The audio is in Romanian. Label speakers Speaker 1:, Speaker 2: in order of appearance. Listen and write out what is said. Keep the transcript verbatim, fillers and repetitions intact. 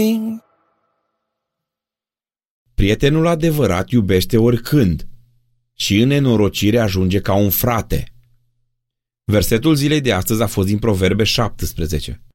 Speaker 1: Prietenul adevărat iubește oricând și în nenorocire ajunge ca un frate. Versetul zilei de astăzi a fost din Proverbe șaptesprezece.